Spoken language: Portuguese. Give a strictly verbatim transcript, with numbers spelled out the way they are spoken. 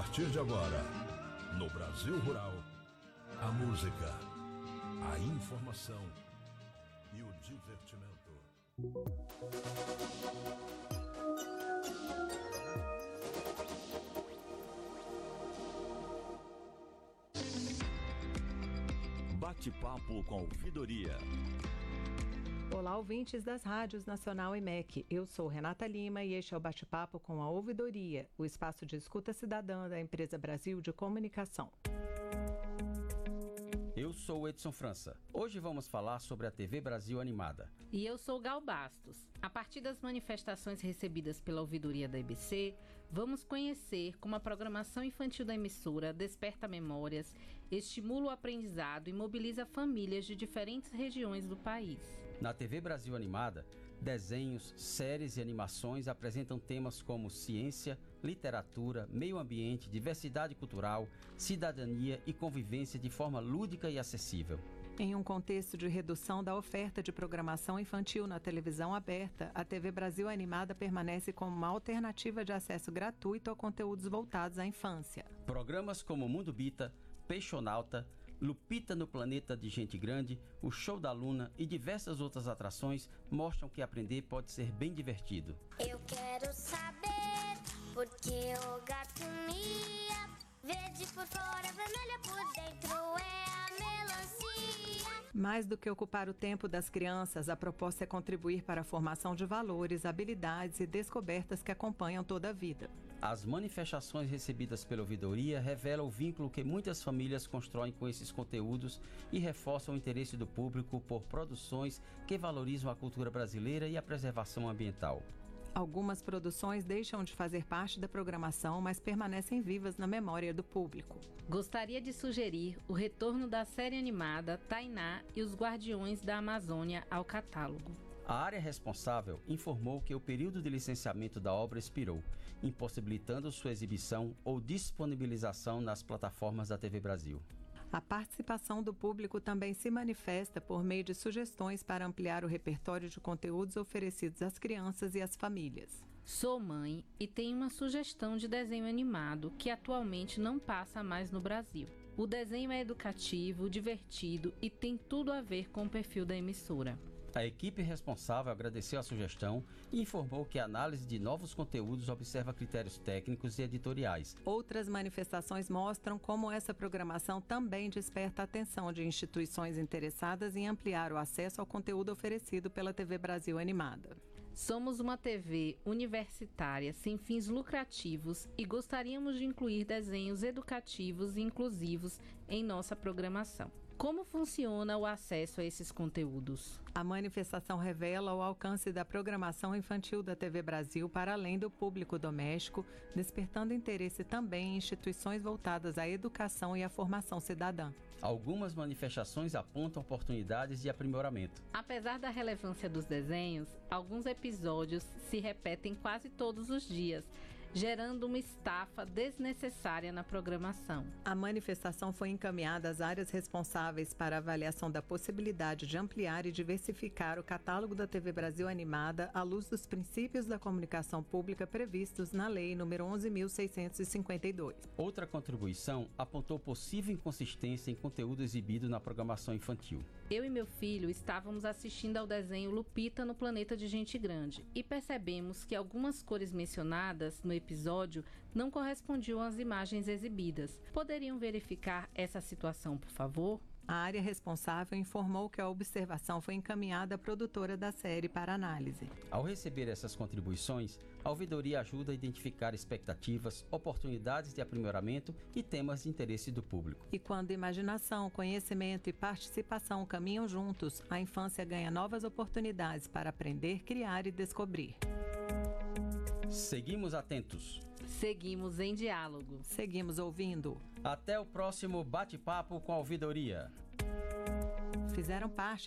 partir de agora, no Brasil Rural, a música, a informação e o divertimento. Bate-papo com ouvidoria. Olá, ouvintes das rádios Nacional e M E C. Eu sou Renata Lima e este é o Bate-papo com a Ouvidoria, o espaço de escuta cidadã da Empresa Brasil de Comunicação. Eu sou Edson França. Hoje vamos falar sobre a T V Brasil Animada. E eu sou Gal Bastos. A partir das manifestações recebidas pela ouvidoria da E B C, vamos conhecer como a programação infantil da emissora desperta memórias, estimula o aprendizado e mobiliza famílias de diferentes regiões do país. Na T V Brasil Animada, desenhos, séries e animações apresentam temas como ciência, literatura, meio ambiente, diversidade cultural, cidadania e convivência de forma lúdica e acessível. Em um contexto de redução da oferta de programação infantil na televisão aberta, a T V Brasil Animada permanece como uma alternativa de acesso gratuito a conteúdos voltados à infância. Programas como Mundo Bita, Peixonauta, Lupita no Planeta de Gente Grande, o Show da Luna e diversas outras atrações mostram que aprender pode ser bem divertido. Eu quero saber por que o gato mia, verde por fora, vermelha por dentro, é a melancia. Mais do que ocupar o tempo das crianças, a proposta é contribuir para a formação de valores, habilidades e descobertas que acompanham toda a vida. As manifestações recebidas pela ouvidoria revelam o vínculo que muitas famílias constroem com esses conteúdos e reforçam o interesse do público por produções que valorizam a cultura brasileira e a preservação ambiental. Algumas produções deixam de fazer parte da programação, mas permanecem vivas na memória do público. Gostaria de sugerir o retorno da série animada Tainá e os Guardiões da Amazônia ao catálogo. A área responsável informou que o período de licenciamento da obra expirou, impossibilitando sua exibição ou disponibilização nas plataformas da T V Brasil. A participação do público também se manifesta por meio de sugestões para ampliar o repertório de conteúdos oferecidos às crianças e às famílias. Sou mãe e tenho uma sugestão de desenho animado que atualmente não passa mais no Brasil. O desenho é educativo, divertido e tem tudo a ver com o perfil da emissora. A equipe responsável agradeceu a sugestão e informou que a análise de novos conteúdos observa critérios técnicos e editoriais. Outras manifestações mostram como essa programação também desperta a atenção de instituições interessadas em ampliar o acesso ao conteúdo oferecido pela T V Brasil Animada. Somos uma T V universitária sem fins lucrativos e gostaríamos de incluir desenhos educativos e inclusivos em nossa programação. Como funciona o acesso a esses conteúdos? A manifestação revela o alcance da programação infantil da T V Brasil para além do público doméstico, despertando interesse também em instituições voltadas à educação e à formação cidadã. Algumas manifestações apontam oportunidades de aprimoramento. Apesar da relevância dos desenhos, alguns episódios se repetem quase todos os dias, gerando uma estafa desnecessária na programação. A manifestação foi encaminhada às áreas responsáveis para a avaliação da possibilidade de ampliar e diversificar o catálogo da T V Brasil Animada à luz dos princípios da comunicação pública previstos na Lei número onze mil seiscentos e cinquenta e dois. Outra contribuição apontou possível inconsistência em conteúdo exibido na programação infantil. Eu e meu filho estávamos assistindo ao desenho Lupita no Planeta de Gente Grande e percebemos que algumas cores mencionadas no episódio não correspondiam às imagens exibidas. Poderiam verificar essa situação, por favor? A área responsável informou que a observação foi encaminhada à produtora da série para análise. Ao receber essas contribuições, a ouvidoria ajuda a identificar expectativas, oportunidades de aprimoramento e temas de interesse do público. E quando imaginação, conhecimento e participação caminham juntos, a infância ganha novas oportunidades para aprender, criar e descobrir. Seguimos atentos. Seguimos em diálogo. Seguimos ouvindo. Até o próximo bate-papo com a ouvidoria. Fizeram parte